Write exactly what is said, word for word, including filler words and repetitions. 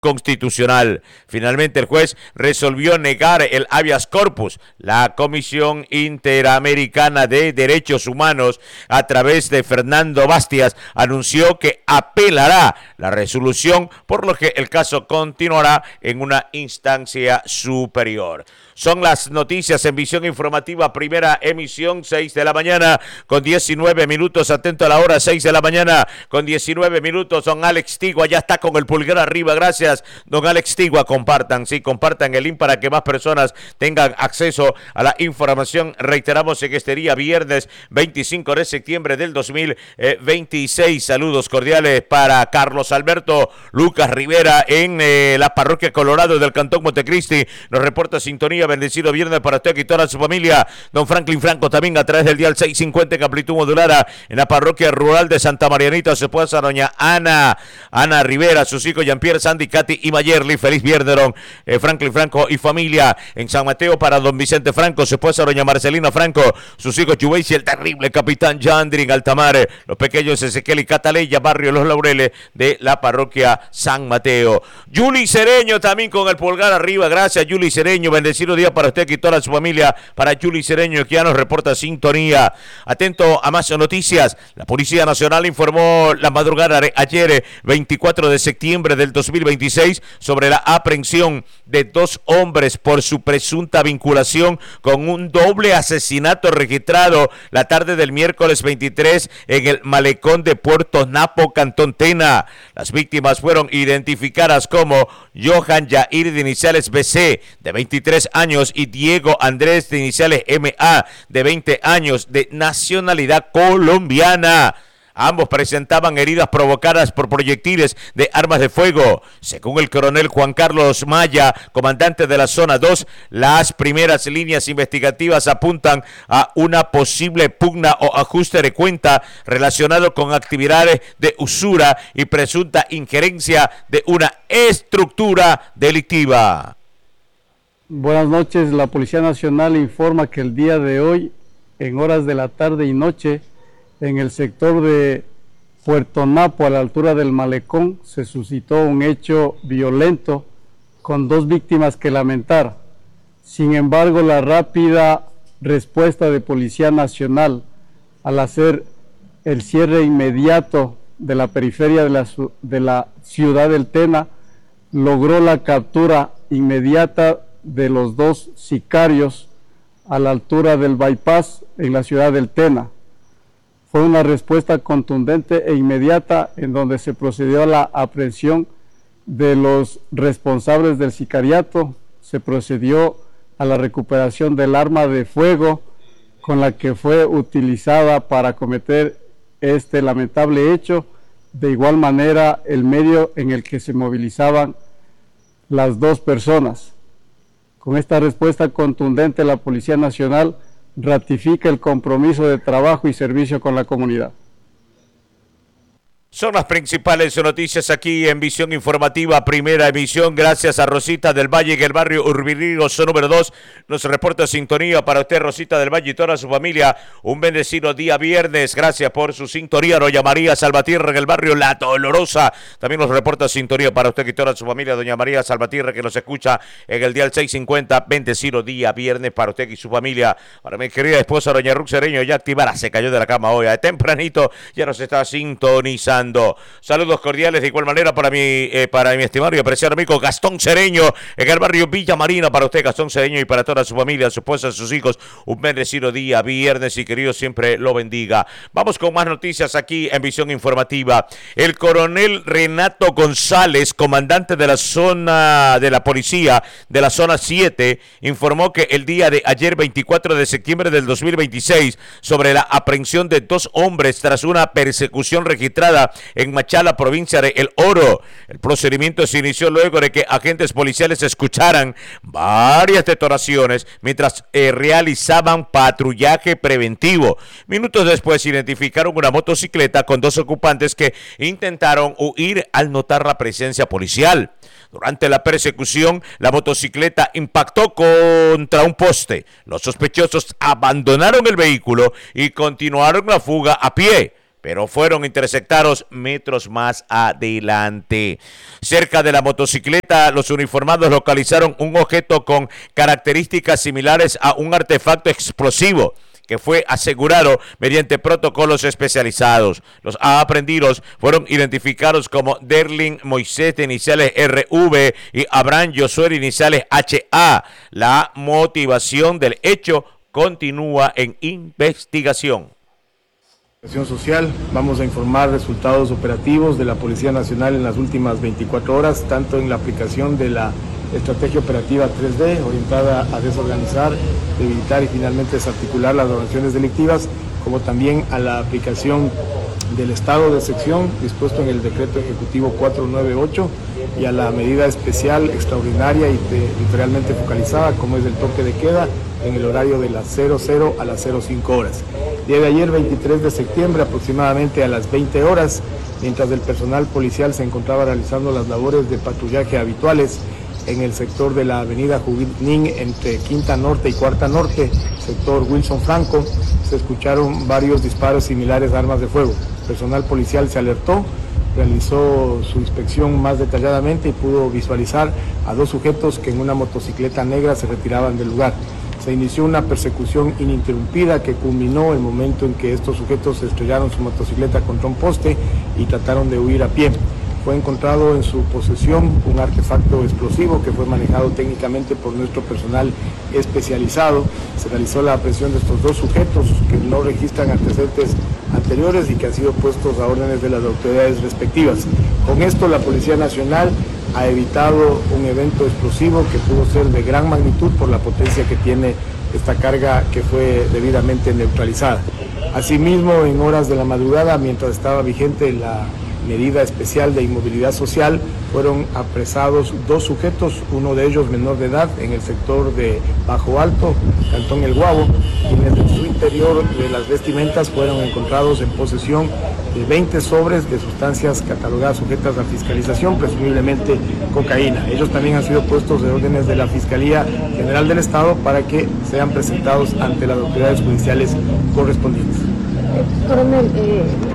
constitucional. Finalmente el juez resolvió negar el habeas corpus. La Comisión Interamericana de Derechos Humanos, a través de Fernando Bastias, anunció que apelará la resolución, por lo que el caso continuará en una instancia superior. Son las noticias en Visión Informativa, primera emisión, seis de la mañana con diecinueve minutos. Atento a la hora, seis de la mañana con diecinueve minutos. Don Alex Tigua ya está con el pulgar arriba. Gracias, don Alex Tigua. Compartan, sí, compartan el link para que más personas tengan acceso a la información. Reiteramos en este día, viernes veinticinco de septiembre del dos mil veintiséis. Saludos cordiales para Carlos Alberto Lucas Rivera en eh, la parroquia Colorado del Cantón Montecristi. Nos reporta sintonía. Bendecido viernes para usted y toda su familia. Don Franklin Franco también a través del dial seiscientos cincuenta en amplitud modulada en la parroquia rural de Santa Marianita. Su esposa doña Ana, Ana Rivera, sus hijos Jean-Pierre, Sandy, Katy y Mayerly. Feliz viernes, don eh, Franklin Franco y familia. En San Mateo para don Vicente Franco, su esposa doña Marcelina Franco, sus hijos Juveis y el terrible capitán Yandri en Altamar. Los pequeños Ezequiel y Cataleya, barrio Los Laureles de la parroquia San Mateo. Yuli Cereño también con el pulgar arriba. Gracias, Yuli Cereño. Bendecido día para usted y toda su familia. Para Yuli Cereño, que ya nos reporta sintonía. Atento a más noticias. La Policía Nacional informó la madrugada de ayer, veinticuatro de septiembre del dos mil veintiséis, sobre la aprehensión de dos hombres por su presunta vinculación con un doble asesinato registrado la tarde del miércoles veintitrés en el malecón de Puerto Napo, Cantón Tena. Las víctimas fueron identificadas como Johan Yair, de iniciales B C, de veintitrés años, y Diego Andrés, de iniciales M A, de veinte años, de nacionalidad colombiana. Ambos presentaban heridas provocadas por proyectiles de armas de fuego. Según el coronel Juan Carlos Maya, comandante de la zona dos, las primeras líneas investigativas apuntan a una posible pugna o ajuste de cuenta relacionado con actividades de usura y presunta injerencia de una estructura delictiva. Buenas noches. La Policía Nacional informa que el día de hoy, en horas de la tarde y noche, en el sector de Puerto Napo, a la altura del malecón, se suscitó un hecho violento con dos víctimas que lamentar. Sin embargo, la rápida respuesta de Policía Nacional al hacer el cierre inmediato de la periferia de la, de la ciudad del Tena, logró la captura inmediata de los dos sicarios a la altura del bypass en la ciudad del Tena. Fue una respuesta contundente e inmediata en donde se procedió a la aprehensión de los responsables del sicariato, se procedió a la recuperación del arma de fuego con la que fue utilizada para cometer este lamentable hecho, de igual manera el medio en el que se movilizaban las dos personas. Con esta respuesta contundente, la Policía Nacional ratifica el compromiso de trabajo y servicio con la comunidad. Son las principales noticias aquí en Visión Informativa, primera emisión. Gracias a Rosita del Valle en el barrio Urbirigoso número dos. Nos reporta sintonía para usted, Rosita del Valle, y toda su familia. Un bendecido día viernes. Gracias por su sintonía. Doña María Salvatierra en el barrio La Dolorosa. También nos reporta sintonía para usted y toda su familia. Doña María Salvatierra, que nos escucha en el dial seiscientos cincuenta. Bendecido día viernes para usted y su familia. Para mi querida esposa, doña Ruth Cereño, ya activada. Se cayó de la cama hoy. De tempranito ya nos está sintonizando. Saludos cordiales de igual manera para mi, eh, para mi estimado y apreciado amigo Gastón Cereño en el barrio Villa Marina. Para usted, Gastón Cereño, y para toda su familia, su esposa, sus hijos, un bendecido día viernes, y que Dios siempre lo bendiga. Vamos con más noticias aquí en Visión Informativa. El coronel Renato González, comandante de la zona de la policía de la zona siete, informó que el día de ayer, veinticuatro de septiembre del dos mil veintiséis, sobre la aprehensión de dos hombres tras una persecución registrada en Machala, provincia de El Oro. El procedimiento se inició luego de que agentes policiales escucharan varias detonaciones mientras eh, realizaban patrullaje preventivo. Minutos después identificaron una motocicleta con dos ocupantes que intentaron huir al notar la presencia policial. Durante la persecución, la motocicleta impactó contra un poste. Los sospechosos abandonaron el vehículo y continuaron la fuga a pie. pero fueron interceptados metros más adelante. Cerca de la motocicleta, los uniformados localizaron un objeto con características similares a un artefacto explosivo que fue asegurado mediante protocolos especializados. Los aprehendidos fueron identificados como Derlin Moisés, de iniciales R V, y Abraham Josué, de iniciales H A. La motivación del hecho continúa en investigación. Social, vamos a informar resultados operativos de la Policía Nacional en las últimas veinticuatro horas, tanto en la aplicación de la estrategia operativa tres D, orientada a desorganizar, debilitar y finalmente desarticular las organizaciones delictivas, como también a la aplicación del estado de sección dispuesto en el decreto ejecutivo cuatrocientos noventa y ocho y a la medida especial, extraordinaria y territorialmente focalizada, como es el toque de queda en el horario de las cero cero a las cero cinco horas. Día de ayer, veintitrés de septiembre, aproximadamente a las veinte horas, mientras el personal policial se encontraba realizando las labores de patrullaje habituales en el sector de la avenida Junín entre Quinta Norte y Cuarta Norte, sector Wilson Franco, se escucharon varios disparos similares a armas de fuego. El personal policial se alertó, realizó su inspección más detalladamente y pudo visualizar a dos sujetos que en una motocicleta negra se retiraban del lugar. Se inició una persecución ininterrumpida que culminó el momento en que estos sujetos estrellaron su motocicleta contra un poste y trataron de huir a pie. Fue encontrado en su posesión un artefacto explosivo que fue manejado técnicamente por nuestro personal especializado. Se realizó la aprehensión de estos dos sujetos que no registran antecedentes anteriores y que han sido puestos a órdenes de las autoridades respectivas. Con esto, la Policía Nacional ha evitado un evento explosivo que pudo ser de gran magnitud por la potencia que tiene esta carga, que fue debidamente neutralizada. Asimismo, en horas de la madrugada, mientras estaba vigente la medida especial de inmovilidad social, fueron apresados dos sujetos, uno de ellos menor de edad, en el sector de Bajo Alto, Cantón El Guabo, quienes en su interior de las vestimentas fueron encontrados en posesión de veinte sobres de sustancias catalogadas sujetas a fiscalización, presumiblemente cocaína. Ellos también han sido puestos de órdenes de la Fiscalía General del Estado para que sean presentados ante las autoridades judiciales correspondientes. Coronel, eh...